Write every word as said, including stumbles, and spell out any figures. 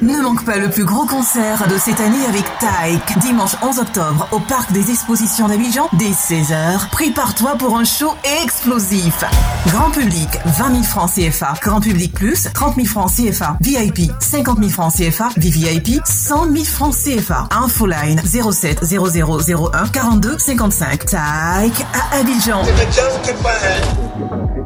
Ne manque pas le plus gros concert de cette année avec Taïk. Dimanche onze octobre au Parc des Expositions d'Abidjan dès seize heures. Prépare-toi pour un show explosif. Grand public, vingt mille francs C F A. Grand public plus, trente mille francs C F A. V I P, cinquante mille francs C F A. V V I P, cent mille francs C F A. Infoline zéro sept zéro zéro zéro un quarante-deux cinquante-cinq. Taïk à Abidjan.